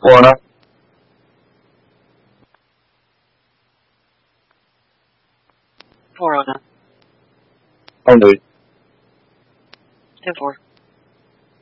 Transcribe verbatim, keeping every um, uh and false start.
Four ne? Four on it. On lui. Ten four.